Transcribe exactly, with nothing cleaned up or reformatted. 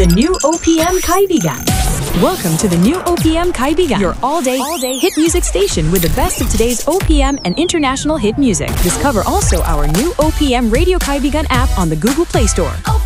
The new O P M Kaibigan. Welcome to the new O P M Kaibigan, your all-day, all-day hit music station with the best of today's O P M and international hit music. Discover also our new O P M Radio Kaibigan app on the Google Play Store.